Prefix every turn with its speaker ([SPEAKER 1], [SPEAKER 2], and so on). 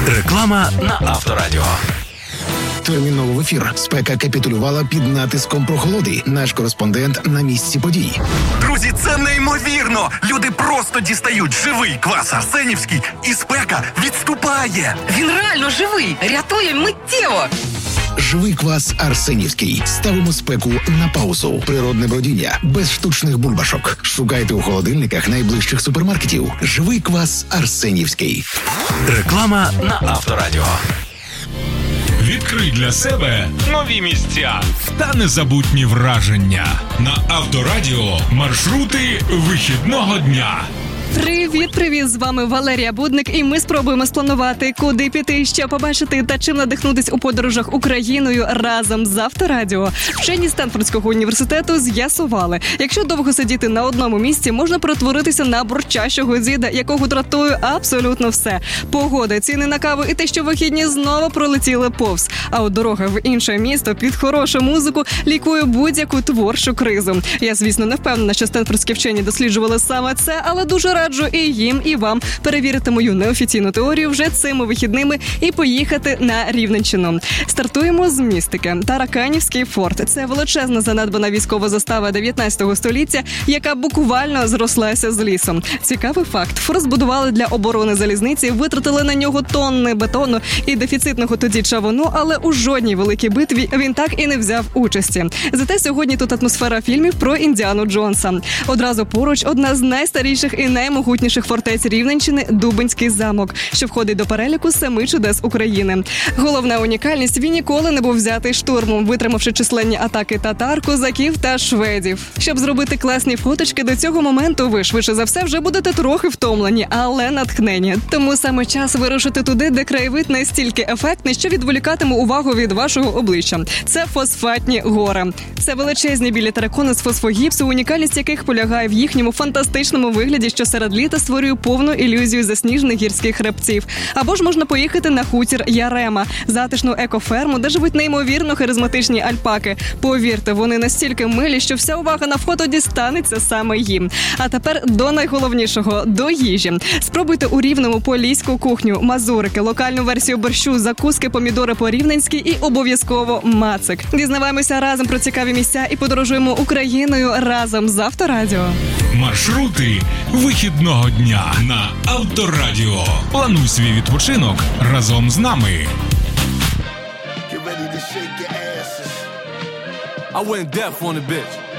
[SPEAKER 1] Реклама на Авторадіо.
[SPEAKER 2] Терміново в ефір. Спека капітулювала під натиском прохолоди. Наш кореспондент на місці подій.
[SPEAKER 3] Друзі, це неймовірно! Люди просто дістають живий квас арсенівський, і спека відступає.
[SPEAKER 4] Він реально живий! Рятує миттєво!
[SPEAKER 2] Живий квас арсенівський. Ставимо спеку на паузу. Природне бродіння. Без штучних бульбашок. Шукайте у холодильниках найближчих супермаркетів. Живий квас арсенівський.
[SPEAKER 1] Реклама на Авторадіо.
[SPEAKER 5] Відкрий для себе нові місця та незабутні враження. На Авторадіо маршрути вихідного дня.
[SPEAKER 6] Привіт! З вами Валерія Будник, і ми спробуємо спланувати, куди піти, що побачити та чим надихнутись у подорожах Україною разом з Авторадіо. Вчені Стенфордського університету з'ясували, якщо довго сидіти на одному місці, можна перетворитися на бурчащого діда, якого дратує абсолютно все. Погода, ціни на каву і те, що вихідні знову пролетіли повз. А от дорога в інше місто під хорошу музику лікує будь-яку творчу кризу. Я, звісно, не впевнена, що стенфордські вчені досліджували саме це, але дуже раджу і їм, і вам перевірити мою неофіційну теорію вже цими вихідними і поїхати на Рівненщину. Стартуємо з містики. Тараканівський форт – це величезна занедбана військова застава 19 століття, яка буквально зрослася з лісом. Цікавий факт. Форт збудували для оборони залізниці, витратили на нього тонни бетону і дефіцитного тоді чавуну, але у жодній великій битві він так і не взяв участі. Зате сьогодні тут атмосфера фільмів про Індіану Джонса. Одразу поруч одна з найстаріших і наймогутніших фортець Рівненщини – Дубенський замок, що входить до переліку 7 чудес України. Головна унікальність – він ніколи не був взятий штурмом, витримавши численні атаки татар, козаків та шведів. Щоб зробити класні фоточки до цього моменту, ви швидше за все вже будете трохи втомлені, але натхнені. Тому саме час вирушити туди, де краєвид настільки ефектний, що відволікатиме увагу від вашого обличчя. Це Фосфатні гори. Це величезні білі теракони з фосфогіпсу, унікальність яких полягає в їхньому фантастичному вигляді, що серед літа створює повну ілюзію засніжених гірських хребців. Або ж можна поїхати на хутір Ярема, затишну екоферму, де живуть неймовірно харизматичні альпаки. Повірте, вони настільки милі, що вся увага на фото дістанеться саме їм. А тепер до найголовнішого – до їжі. Спробуйте у Рівному поліську кухню, мазурики, локальну версію борщу, закуски, помідори по-рівненськи і обов'язково мацик. Дізнаваємося разом про цікаві місця і подорожуємо Україною разом з Авторадіо.
[SPEAKER 5] Маршрути вихідного дня на Авторадіо. Плануй свій відпочинок разом з нами.
[SPEAKER 7] I went deaf on the bitch.